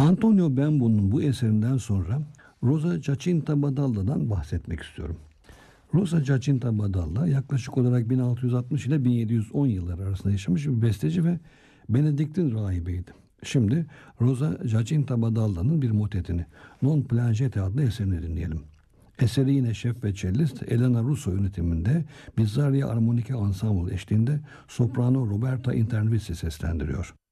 Antonio Bembo'nun bu eserinden sonra Rosa Giacinta Badalla'dan bahsetmek istiyorum. Rosa Giacinta Badalla yaklaşık olarak 1660 ile 1710 yılları arasında yaşamış bir besteci ve Benediktin rahibeydi. Şimdi Rosa Giacinta Badalla'nın bir motetini Non Plangete adlı eserini dinleyelim. Eseri yine şef ve cellist Elena Russo yönetiminde Bizzaria Armonike Ensemble eşliğinde soprano Roberta Intervissi seslendiriyor.